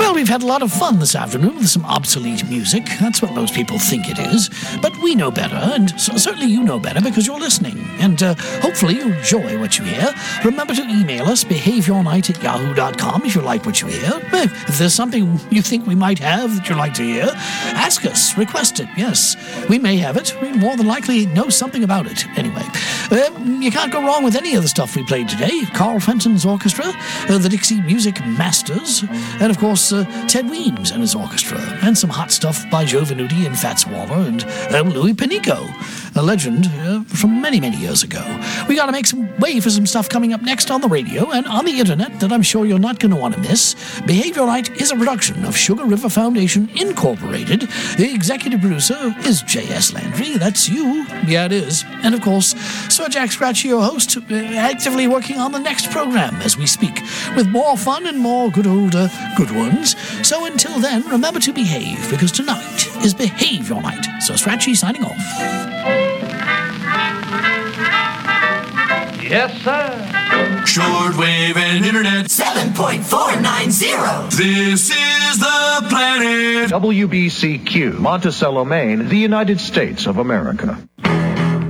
Well, we've had a lot of fun this afternoon with some obsolete music. That's what most people think it is. But we know better, and certainly you know better because you're listening. And hopefully you enjoy what you hear. Remember to email us, behaveyournight@yahoo.com, if you like what you hear. If there's something you think we might have that you'd like to hear, ask us, request it, yes. We may have it. We more than likely know something about it. Anyway, you can't go wrong with any of the stuff we played today. Carl Fenton's orchestra, the Dixie Music Masters, and of course Ted Weems and his orchestra, and some hot stuff by Joe Venuti and Fats Waller and Louis Pinico, a legend from many, many years ago. We got to make some way for some stuff coming up next on the radio and on the internet that I'm sure you're not going to want to miss. Behave Your Night is a production of Sugar River Foundation Incorporated. The executive producer is J.S. Landry. That's you. Yeah, it is. And of course, Sir Jack Scratchy, your host, actively working on the next program as we speak, with more fun and more good ones. So until then, remember to behave, because tonight is Behave Your Night. Sir Scratchy signing off. Yes, sir. Shortwave and internet 7.490. This is the planet. WBCQ, Monticello, Maine, the United States of America.